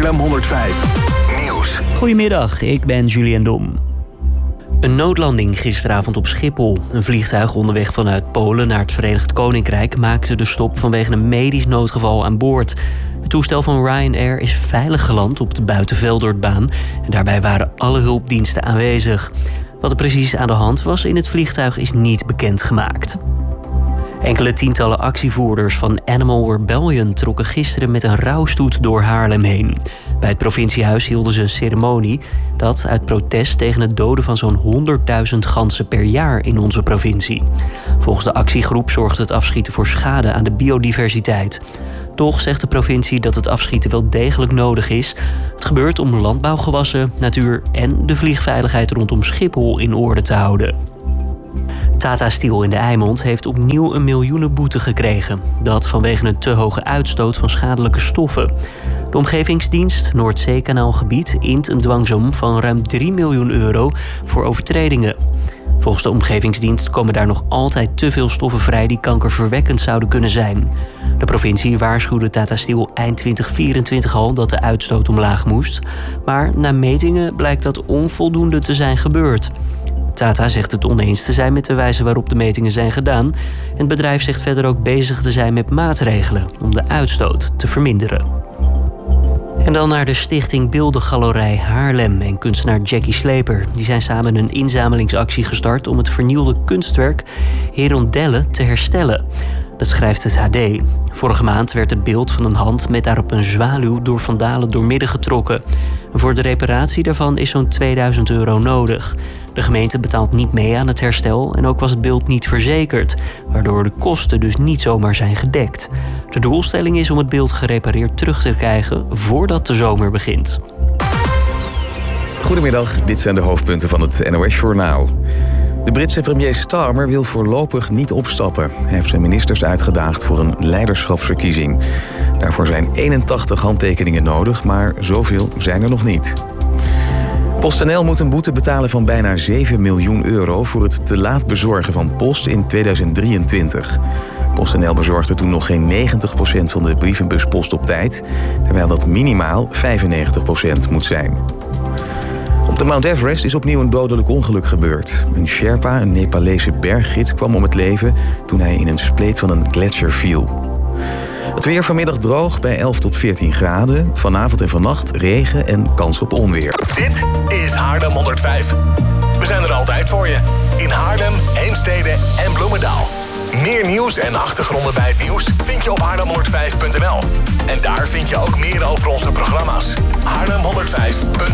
Haarlem 105 Nieuws. Goedemiddag, ik ben Julian Dom. Een noodlanding gisteravond op Schiphol. Een vliegtuig onderweg vanuit Polen naar het Verenigd Koninkrijk maakte de stop vanwege een medisch noodgeval aan boord. Het toestel van Ryanair is veilig geland op de Buitenveldortbaan en daarbij waren alle hulpdiensten aanwezig. Wat er precies aan de hand was in het vliegtuig is niet bekendgemaakt. Enkele tientallen actievoerders van Animal Rebellion trokken gisteren met een rouwstoet door Haarlem heen. Bij het provinciehuis hielden ze een ceremonie, dat uit protest tegen het doden van zo'n 100.000 ganzen per jaar in onze provincie. Volgens de actiegroep zorgt het afschieten voor schade aan de biodiversiteit. Toch zegt de provincie dat het afschieten wel degelijk nodig is. Het gebeurt om landbouwgewassen, natuur en de vliegveiligheid rondom Schiphol in orde te houden. Tata Steel in de Eimond heeft opnieuw een miljoenenboete gekregen. Dat vanwege een te hoge uitstoot van schadelijke stoffen. De Omgevingsdienst Noordzeekanaalgebied int een dwangsom van ruim 3 miljoen euro voor overtredingen. Volgens de Omgevingsdienst komen daar nog altijd te veel stoffen vrij die kankerverwekkend zouden kunnen zijn. De provincie waarschuwde Tata Steel eind 2024 al dat de uitstoot omlaag moest. Maar na metingen blijkt dat onvoldoende te zijn gebeurd. Tata zegt het oneens te zijn met de wijze waarop de metingen zijn gedaan. En het bedrijf zegt verder ook bezig te zijn met maatregelen om de uitstoot te verminderen. En dan naar de stichting Beeldengalerij Haarlem en kunstenaar Jackie Sleper. Die zijn samen een inzamelingsactie gestart om het vernielde kunstwerk Herondelle te herstellen. Dat schrijft het HD. Vorige maand werd het beeld van een hand met daarop een zwaluw door vandalen doormidden getrokken. En voor de reparatie daarvan is zo'n 2000 euro nodig. De gemeente betaalt niet mee aan het herstel en ook was het beeld niet verzekerd, waardoor de kosten dus niet zomaar zijn gedekt. De doelstelling is om het beeld gerepareerd terug te krijgen voordat de zomer begint. Goedemiddag, dit zijn de hoofdpunten van het NOS-journaal. De Britse premier Starmer wil voorlopig niet opstappen. Hij heeft zijn ministers uitgedaagd voor een leiderschapsverkiezing. Daarvoor zijn 81 handtekeningen nodig, maar zoveel zijn er nog niet. PostNL moet een boete betalen van bijna 7 miljoen euro... voor het te laat bezorgen van post in 2023. PostNL bezorgde toen nog geen 90% van de brievenbuspost op tijd... terwijl dat minimaal 95% moet zijn. Op de Mount Everest is opnieuw een dodelijk ongeluk gebeurd. Een Sherpa, een Nepalese berggids, kwam om het leven toen hij in een spleet van een gletsjer viel. Het weer vanmiddag droog bij 11 tot 14 graden. Vanavond en vannacht regen en kans op onweer. Dit is Haarlem 105. We zijn er altijd voor je. In Haarlem, Heemstede en Bloemendaal. Meer nieuws en achtergronden bij het nieuws vind je op haarlem105.nl. En daar vind je ook meer over onze